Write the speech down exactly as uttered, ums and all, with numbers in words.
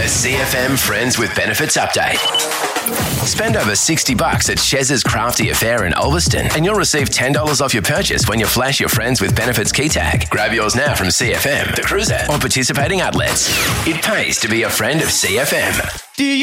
A C F M Friends with Benefits update. Spend over sixty bucks at Chez's Crafty Affair in Ulverston and you'll receive ten dollars off your purchase when you flash your Friends with Benefits key tag. Grab yours now from C F M, The Cruiser, or participating outlets. It pays to be a friend of C F M. Do you